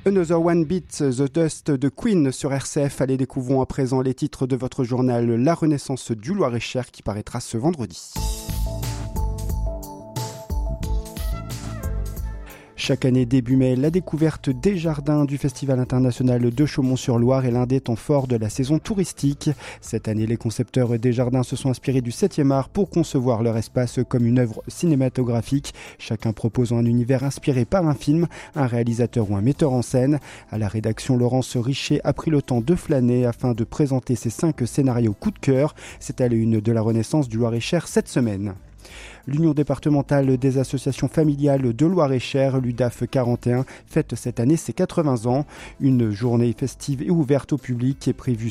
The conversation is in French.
Another One Beat the Dust de Queen sur RCF. Allez, découvrons à présent les titres de votre journal La Renaissance du Loir-et-Cher qui paraîtra ce vendredi. Chaque année, début mai, la découverte des jardins du Festival international de Chaumont-sur-Loire est l'un des temps forts de la saison touristique. Cette année, les concepteurs des jardins se sont inspirés du 7e art pour concevoir leur espace comme une œuvre cinématographique, chacun proposant un univers inspiré par un film, un réalisateur ou un metteur en scène. À la rédaction, Laurence Richer a pris le temps de flâner afin de présenter ses 5 scénarios coup de cœur. C'est à l'une de la Renaissance du Loir-et-Cher cette semaine. L'Union départementale des associations familiales de Loir-et-Cher, l'UDAF 41, fête cette année ses 80 ans. Une journée festive et ouverte au public est prévue